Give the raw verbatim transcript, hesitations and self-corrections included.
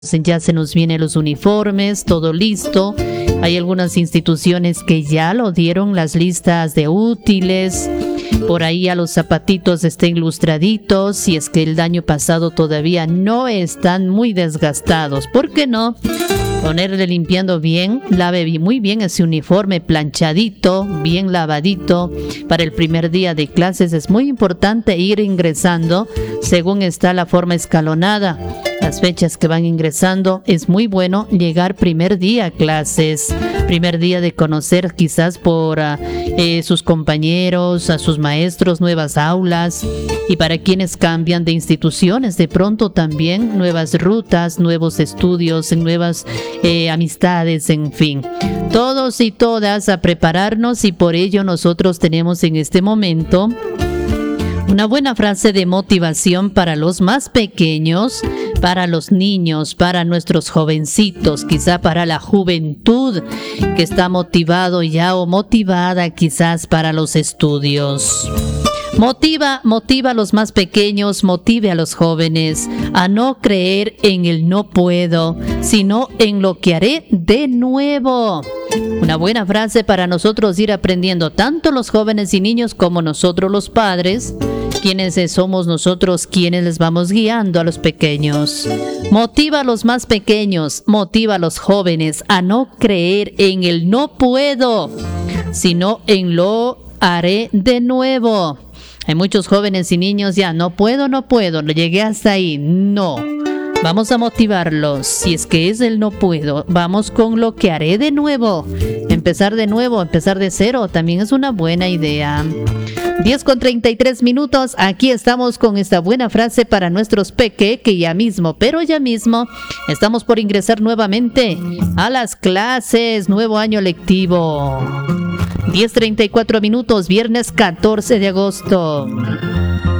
Ya se nos vienen los uniformes, todo listo. Hay algunas instituciones que ya lo dieron, las listas de útiles. Por ahí a los zapatitos estén lustraditos. Si es que el año pasado todavía no están muy desgastados, ¿por qué no? Ponerle limpiando bien, lave muy bien ese uniforme planchadito, bien lavadito. Para el primer día de clases es muy importante ir ingresando según está la forma escalonada. Las fechas que van ingresando, es muy bueno llegar primer día a clases, primer día de conocer quizás por uh, eh, sus compañeros, a sus maestros, nuevas aulas, y para quienes cambian de instituciones, de pronto también nuevas rutas, nuevos estudios, nuevas eh, amistades, en fin. Todos y todas a prepararnos, y por ello nosotros tenemos en este momento una buena frase de motivación para los más pequeños, para los niños, para nuestros jovencitos, quizá para la juventud que está motivado ya o motivada quizás para los estudios. Motiva, motiva a los más pequeños, motive a los jóvenes a no creer en el no puedo, sino en lo que haré de nuevo. Una buena frase para nosotros ir aprendiendo, tanto los jóvenes y niños como nosotros los padres, quienes somos nosotros quienes les vamos guiando a los pequeños. Motiva a los más pequeños, motiva a los jóvenes a no creer en el no puedo, sino en lo haré de nuevo. Hay muchos jóvenes y niños ya, no puedo, no puedo, no llegué hasta ahí, no. Vamos a motivarlos, si es que es el no puedo, vamos con lo que haré de nuevo. Empezar de nuevo, empezar de cero, también es una buena idea. diez con treinta y tres minutos, aquí estamos con esta buena frase para nuestros peque, que ya mismo, pero ya mismo, estamos por ingresar nuevamente a las clases, nuevo año lectivo. diez treinta y cuatro minutos, viernes catorce de agosto.